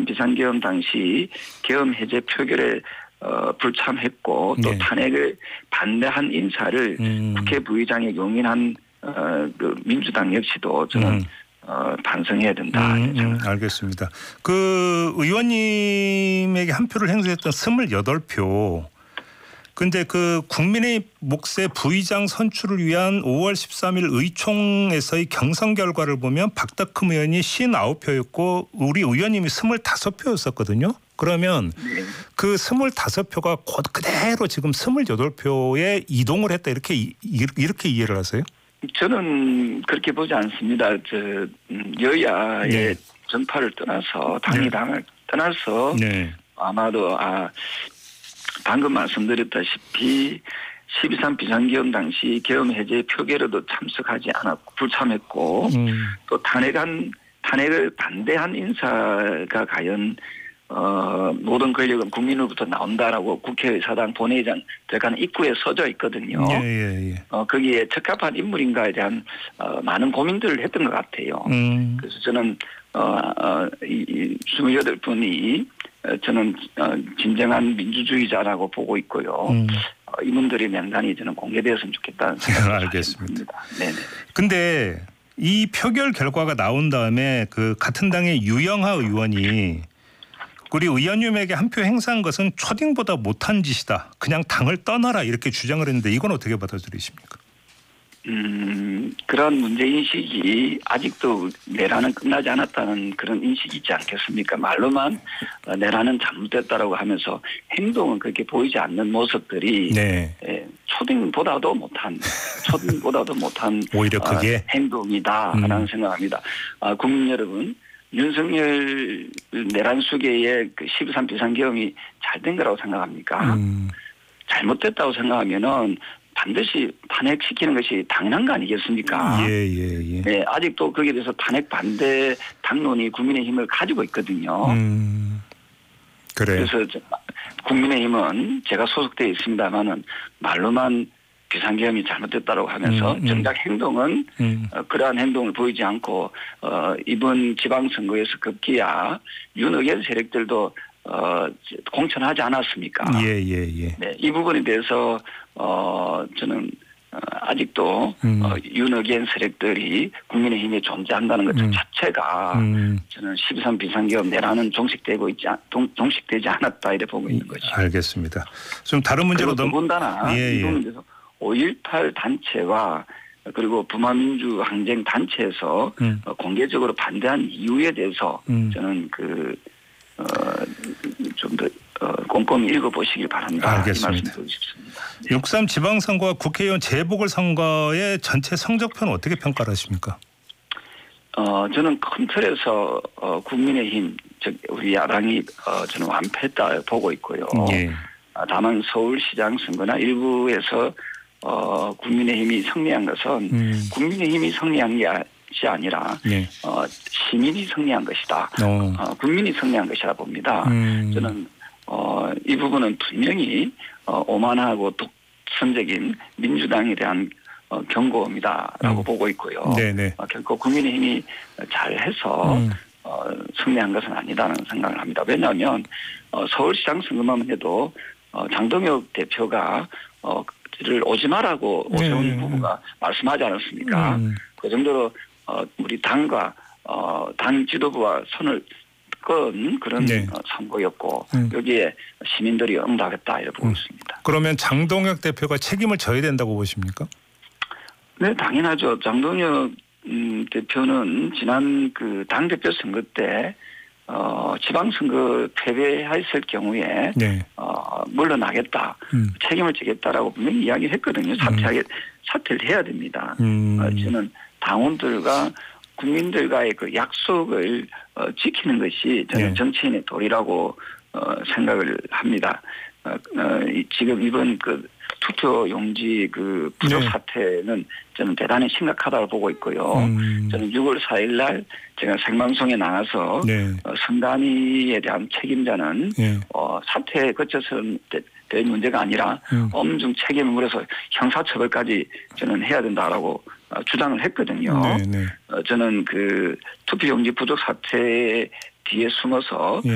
비상계엄 당시 계엄 해제 표결에 불참했고 또 네. 탄핵을 반대한 인사를 국회 부의장에 용인한 그 민주당 역시도 저는 반성해야 된다. 알겠습니다. 그 의원님에게 한 표를 행사했던 28표. 근데 그 국민의 몫의 부의장 선출을 위한 5월 13일 의총에서의 경선 결과를 보면 박덕흠 의원이 59표였고 우리 의원님이 25표였었거든요. 그러면 그 25표가 곧 그대로 지금 28표에 이동을 했다 이렇게 이해를 하세요? 저는 그렇게 보지 않습니다. 여야의 네. 정파를 떠나서 당을 떠나서 아마도 방금 말씀드렸다시피 12.3 비상계엄 당시 계엄 해제 표결에도 참석하지 않았고 불참했고 또 탄핵을 반대한 인사가 과연 모든 권력은 국민으로부터 나온다라고 국회의사당 본회의장 들어가는 입구에 써져 있거든요. 거기에 적합한 인물인가에 대한 많은 고민들을 했던 것 같아요. 그래서 저는 이 28분이 저는 진정한 민주주의자라고 보고 있고요. 이분들의 명단이 저는 공개되었으면 좋겠다는 생각을 알겠습니다. 네네. 근데 이 표결 결과가 나온 다음에 그 같은 당의 유영하 의원이 우리 의원님에게 한 표 행사한 것은 초딩보다 못한 짓이다. 그냥 당을 떠나라 이렇게 주장을 했는데 이건 어떻게 받아들이십니까? 그런 문제인식이 아직도 내란은 끝나지 않았다는 그런 인식이 있지 않겠습니까? 말로만 내란은 잘못됐다라고 하면서 행동은 그렇게 보이지 않는 모습들이 초딩보다도 못한 오히려 그게 행동이다라는 생각합니다. 국민 여러분, 윤석열 내란 수계의 그 12.3 비상계엄이 잘된 거라고 생각합니까? 잘못됐다고 생각하면은 반드시 탄핵시키는 것이 당연한 거 아니겠습니까? 네, 아직도 거기에 대해서 탄핵 반대 당론이 국민의힘을 가지고 있거든요. 그래서 국민의힘은 제가 소속되어 있습니다만은 말로만 비상계엄이 잘못됐다고 하면서 정작 행동은 그러한 행동을 보이지 않고 이번 지방선거에서 급기야 윤핵관 세력들도 공천하지 않았습니까? 네, 이 부분에 대해서 저는 아직도 윤핵관 세력들이 국민의힘에 존재한다는 것 자체가 저는 12.3 비상계엄 내란은 종식되지 않았다 이렇게 보고 있는 거죠. 알겠습니다. 좀 다른 문제로 더군다나 이 부분에 대해서 5.18 단체와 그리고 부마민주 항쟁 단체에서 공개적으로 반대한 이유에 대해서 저는 좀 더 꼼꼼히 읽어보시길 바랍니다. 알겠습니다. 이 말씀 드리고 싶습니다. 6.3 지방선거와 국회의원 재보궐선거의 전체 성적표는 어떻게 평가를 하십니까? 저는 큰 틀에서 국민의힘 즉 우리 야당이 저는 완패했다 보고 있고요. 다만 서울시장 선거나 일부에서 국민의힘이 승리한 것은 국민의힘이 승리한 것이 아니라 시민이 승리한 것이다. 국민이 승리한 것이라 봅니다. 저는 이 부분은 분명히 오만하고 독선적인 민주당에 대한 경고입니다라고 보고 있고요. 결코 국민의힘이 잘해서 승리한 것은 아니다는 생각을 합니다. 왜냐하면 서울시장 선거만 해도 장동혁 대표가 를 오지 마라고 오세훈 후보가 말씀하지 않았습니까? 그 정도로 우리 당과 당 지도부와 손을 끈 그런 선거였고 여기에 시민들이 응답했다 이렇게 보고 있습니다. 그러면 장동혁 대표가 책임을 져야 된다고 보십니까? 네, 당연하죠. 장동혁 대표는 지난 그 당대표 선거 때 지방선거 패배했을 경우에 물러나겠다, 책임을 지겠다라고 분명히 이야기했거든요. 사퇴를 해야 됩니다. 저는 당원들과 국민들과의 그 약속을 지키는 것이 저는 정치인의 도리라고 생각을 합니다. 지금 이번 그 투표 용지 그 부족 사태는 저는 대단히 심각하다고 보고 있고요. 저는 6월 4일 날 제가 생방송에 나가서 선관위에 대한 책임자는 사태에 거쳐서는 될 문제가 아니라 엄중 책임을 물어서 형사처벌까지 저는 해야 된다라고 주장을 했거든요. 저는 그 투표용지 부족 사태 뒤에 숨어서